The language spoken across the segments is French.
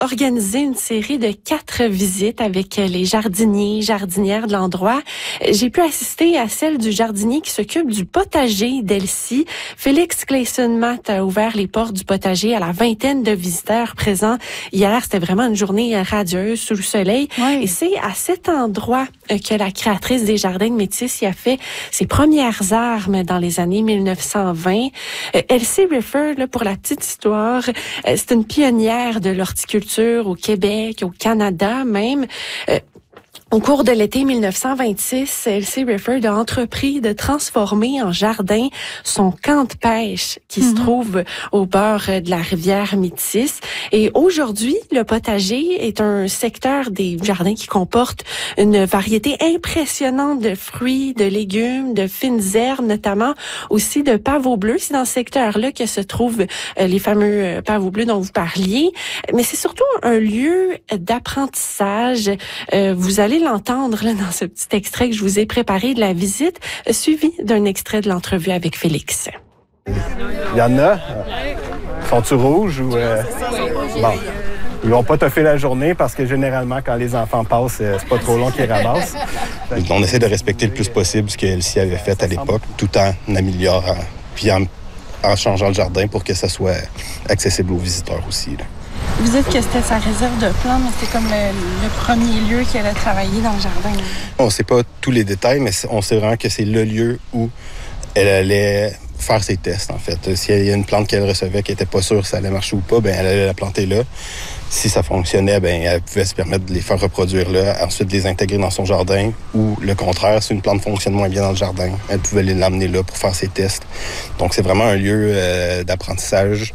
organisé une série de 4 visites avec les jardiniers, jardinières de l'endroit. J'ai pu assister à celle du jardinier qui s'occupe du potager d'Elsie. Félix Clayson-Matt a ouvert les portes du potager à la vingtaine de visiteurs présents. Hier, c'était vraiment une journée radieuse sous le soleil. Oui. Et c'est à cet endroit que la créatrice des Jardins de Métis y a fait ses premières armes dans les années 1920. Elsie Rifford, là, pour la petite histoire, c'est une pionnière de l'horticulture au Québec, au Canada même. Au cours de l'été 1926, Elsie Rifford a entrepris de transformer en jardin son camp de pêche qui se trouve au bord de la rivière Métis. Et aujourd'hui, le potager est un secteur des jardins qui comporte une variété impressionnante de fruits, de légumes, de fines herbes, notamment aussi de pavots bleus. C'est dans ce secteur-là que se trouvent les fameux pavots bleus dont vous parliez. Mais c'est surtout un lieu d'apprentissage. Vous allez l'entendre là, dans ce petit extrait que je vous ai préparé de la visite, suivi d'un extrait de l'entrevue avec Félix. Il y en a. Sont-tu rouges ou... Bon. Ils vont pas toffer la journée parce que généralement, quand les enfants passent, c'est pas trop long qu'ils ramassent. On essaie de respecter le plus possible ce qu'Elsie avait fait à l'époque, tout en améliorant, puis en changeant le jardin pour que ça soit accessible aux visiteurs aussi, là. Vous dites que c'était sa réserve de plantes, mais c'est comme le premier lieu qu'elle a travaillé dans le jardin. On ne sait pas tous les détails, mais on sait vraiment que c'est le lieu où elle allait faire ses tests, en fait. S'il y a une plante qu'elle recevait qui n'était pas sûre si ça allait marcher ou pas, ben elle allait la planter là. Si ça fonctionnait, ben elle pouvait se permettre de les faire reproduire là, ensuite de les intégrer dans son jardin. Ou le contraire, si une plante fonctionne moins bien dans le jardin, elle pouvait l'emmener là pour faire ses tests. Donc c'est vraiment un lieu d'apprentissage.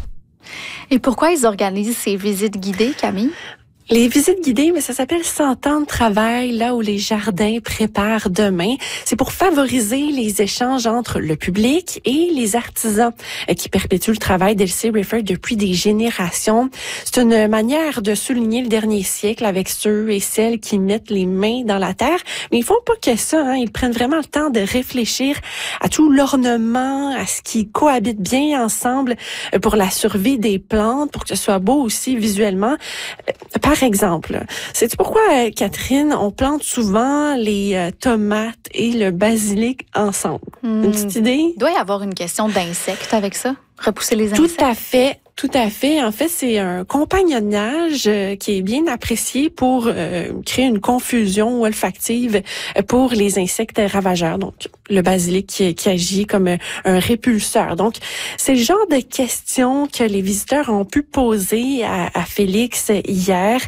Et pourquoi ils organisent ces visites guidées, Camille? Les visites guidées, mais ça s'appelle 100 ans de travail, là où les jardins préparent demain. C'est pour favoriser les échanges entre le public et les artisans qui perpétuent le travail d'Elsie Rifford depuis des générations. C'est une manière de souligner le dernier siècle avec ceux et celles qui mettent les mains dans la terre. Mais ils font pas que ça, hein. Ils prennent vraiment le temps de réfléchir à tout l'ornement, à ce qui cohabite bien ensemble pour la survie des plantes, pour que ce soit beau aussi visuellement. Par exemple, sais-tu pourquoi, Catherine, on plante souvent les tomates et le basilic ensemble? Une petite idée? Il doit y avoir une question d'insectes avec ça? Repousser les insectes? Tout à fait. En fait, c'est un compagnonnage qui est bien apprécié pour créer une confusion olfactive pour les insectes ravageurs. Donc, le basilic qui agit comme un répulseur. Donc, c'est le genre de questions que les visiteurs ont pu poser à Félix hier.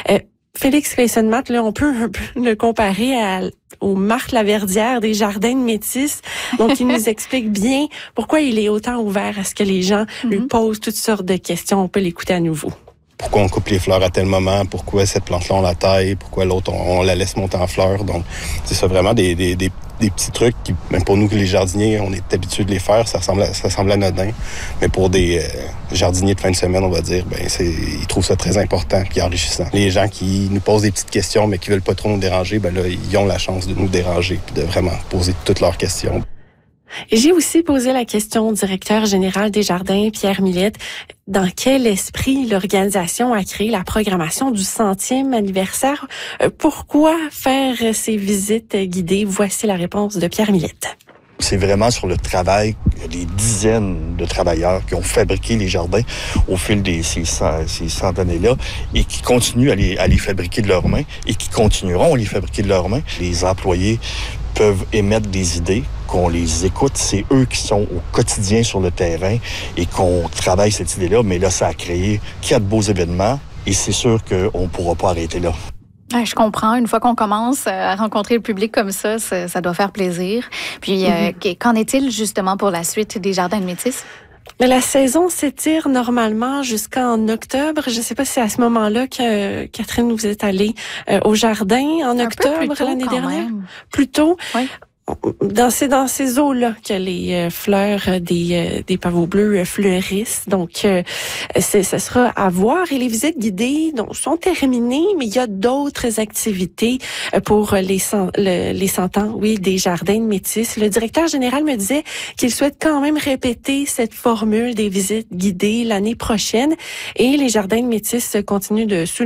Félix Clayson-Matt, là, on peut un peu le comparer au Marc Laverdière des Jardins de Métis. Donc, il nous explique bien pourquoi il est autant ouvert à ce que les gens lui posent toutes sortes de questions. On peut l'écouter à nouveau. Pourquoi on coupe les fleurs à tel moment? Pourquoi cette plante-là, on la taille? Pourquoi l'autre, on la laisse monter en fleurs? Donc, c'est ça, vraiment des petits trucs qui, même pour nous, les jardiniers, on est habitués de les faire. Ça semble anodin. Mais pour des jardiniers de fin de semaine, on va dire, ils trouvent ça très important et enrichissant. Les gens qui nous posent des petites questions, mais qui veulent pas trop nous déranger, ben là, ils ont la chance de nous déranger et de vraiment poser toutes leurs questions. Et j'ai aussi posé la question au directeur général des Jardins, Pierre Millette. Dans quel esprit l'organisation a créé la programmation du 100e anniversaire? Pourquoi faire ces visites guidées? Voici la réponse de Pierre Millette. C'est vraiment sur le travail. Il y a des dizaines de travailleurs qui ont fabriqué les jardins au fil de ces 100 années-là et qui continuent à les fabriquer de leurs mains et qui continueront à les fabriquer de leurs mains. Les employés peuvent émettre des idées, qu'on les écoute. C'est eux qui sont au quotidien sur le terrain et qu'on travaille cette idée-là. Mais là, ça a créé qu'il y a de beaux événements et c'est sûr qu'on ne pourra pas arrêter là. Je comprends. Une fois qu'on commence à rencontrer le public comme ça doit faire plaisir. Puis, qu'en est-il justement pour la suite des Jardins de Métis? Mais la saison s'étire normalement jusqu'en octobre. Je ne sais pas si c'est à ce moment-là que, Catherine, vous êtes allée au jardin en octobre l'année dernière. Même. Plus tôt. Oui. dans ces eaux-là que les fleurs des pavots bleus fleurissent. Donc, ce sera à voir. Et les visites guidées sont terminées, mais il y a d'autres activités pour les 100 ans, oui, des jardins de Métis. Le directeur général me disait qu'il souhaite quand même répéter cette formule des visites guidées l'année prochaine. Et les jardins de Métis continuent de